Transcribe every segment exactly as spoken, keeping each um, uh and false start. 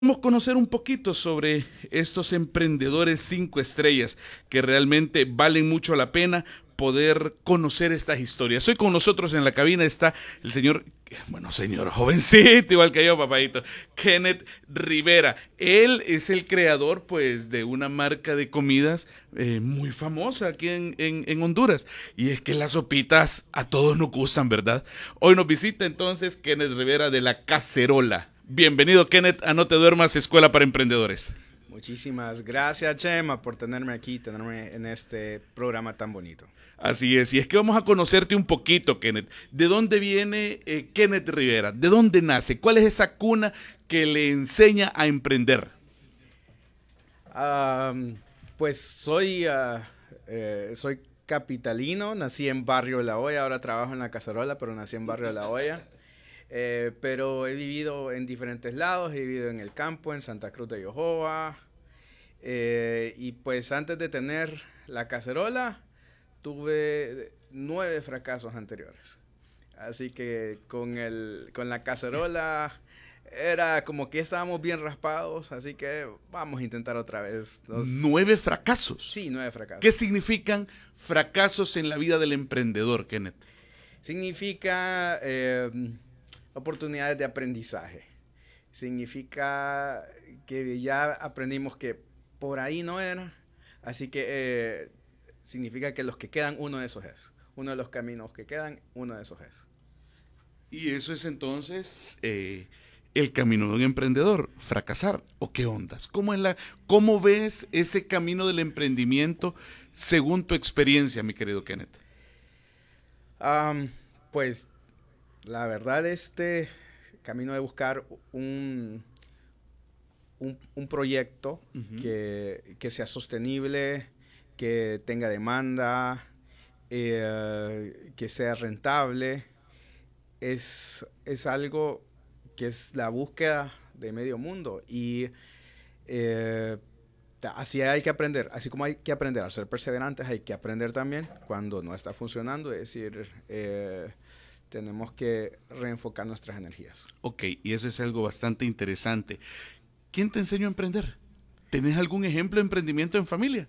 Vamos a conocer un poquito sobre estos emprendedores cinco estrellas que realmente valen mucho la pena poder conocer estas historias. Hoy con nosotros en la cabina está el señor, bueno, señor jovencito, igual que yo, papadito, Kenneth Rivera. Él es el creador, pues, de una marca de comidas eh, muy famosa aquí en, en, en Honduras. Y es que las sopitas a todos nos gustan, ¿verdad? Hoy nos visita entonces Kenneth Rivera de La Cacerola. Bienvenido, Kenneth, a No Te Duermas, Escuela para Emprendedores. Muchísimas gracias, Chema, por tenerme aquí, tenerme en este programa tan bonito. Así es, y es que vamos a conocerte un poquito, Kenneth. ¿De dónde viene eh, Kenneth Rivera? ¿De dónde nace? ¿Cuál es esa cuna que le enseña a emprender? Um, pues soy, uh, eh, soy capitalino, nací en Barrio La Hoya, ahora trabajo en La Cacerola, pero nací en Barrio La Hoya. Eh, pero he vivido en diferentes lados, he vivido en el campo, en Santa Cruz de Yojoa, eh, y pues antes de tener La Cacerola, tuve nueve fracasos anteriores. Así que con, el, con La Cacerola era como que estábamos bien raspados, así que vamos a intentar otra vez. Nos... ¿Nueve fracasos? Sí, nueve fracasos. ¿Qué significan fracasos en la vida del emprendedor, Kenneth? Significa... Eh, oportunidades de aprendizaje. Significa que ya aprendimos que por ahí no era, así que eh, significa que los que quedan, uno de esos es. Uno de los caminos que quedan, uno de esos es. Y eso es entonces eh, el camino de un emprendedor, fracasar. ¿O qué ondas? ¿Cómo, es la, ¿Cómo ves ese camino del emprendimiento según tu experiencia, mi querido Kenneth? Um, pues la verdad, este camino de buscar un, un, un proyecto uh-huh. que, que sea sostenible, que tenga demanda, eh, que sea rentable, es, es algo que es la búsqueda de medio mundo. Y eh, así hay que aprender, así como hay que aprender a ser perseverantes, hay que aprender también cuando no está funcionando, es decir... Eh, tenemos que reenfocar nuestras energías. Ok, y eso es algo bastante interesante. ¿Quién te enseñó a emprender? ¿Tenés algún ejemplo de emprendimiento en familia?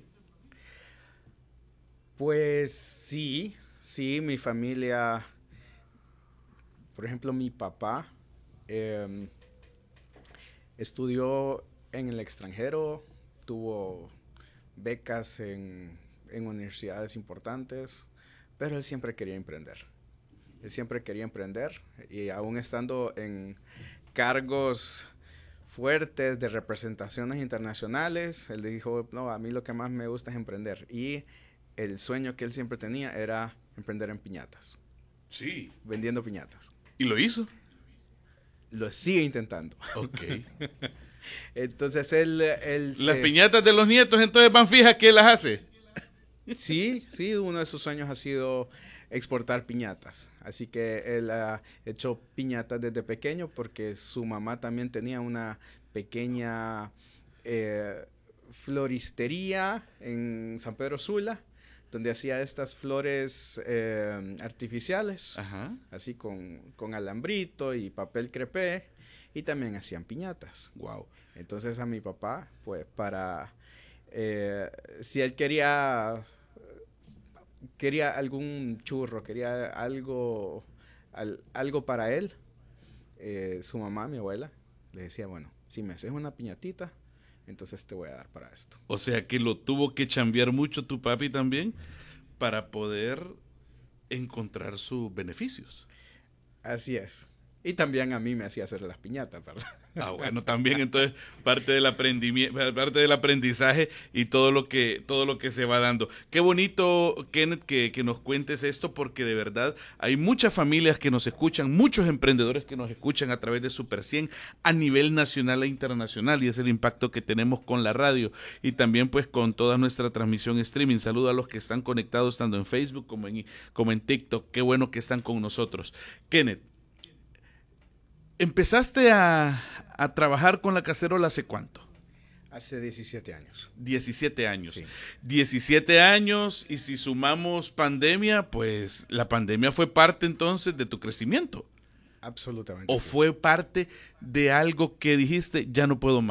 Pues sí, sí, mi familia, por ejemplo, mi papá eh, estudió en el extranjero, tuvo becas en, en universidades importantes, pero él siempre quería emprender. Él siempre quería emprender y aún estando en cargos fuertes de representaciones internacionales, él dijo, no, a mí lo que más me gusta es emprender. Y el sueño que él siempre tenía era emprender en piñatas. Sí. Vendiendo piñatas. ¿Y lo hizo? Lo sigue intentando. Ok. Entonces él... él Las se... piñatas de los nietos entonces van fijas que él las hace. Sí, sí, uno de sus sueños ha sido... exportar piñatas, así que él ha hecho piñatas desde pequeño porque su mamá también tenía una pequeña eh, floristería en San Pedro Sula, donde hacía estas flores eh, artificiales, Ajá. así con, con alambrito y papel crepé, y también hacían piñatas. Wow. Entonces a mi papá, pues para, eh, si él quería... quería algún churro, quería algo, al, algo para él, eh, su mamá, mi abuela, le decía, bueno, si me haces una piñatita, entonces te voy a dar para esto. O sea que lo tuvo que chambear mucho tu papi también para poder encontrar sus beneficios. Así es. Y también a mí me hacía hacer las piñatas, ¿verdad? Ah, bueno, también entonces parte del aprendimiento, parte del aprendizaje y todo lo que todo lo que se va dando. Qué bonito, Kenneth, que, que nos cuentes esto, porque de verdad hay muchas familias que nos escuchan, muchos emprendedores que nos escuchan a través de Super cien a nivel nacional e internacional, y es el impacto que tenemos con la radio y también pues con toda nuestra transmisión streaming. Saludo a los que están conectados tanto en Facebook como en, como en TikTok. Qué bueno que están con nosotros. Kenneth, ¿empezaste a, a trabajar con La Cacerola hace cuánto? Hace diecisiete años. diecisiete años. Sí. diecisiete años, y si sumamos pandemia, pues la pandemia fue parte entonces de tu crecimiento. Absolutamente. ¿O sí. fue parte de algo que dijiste, ya no puedo más?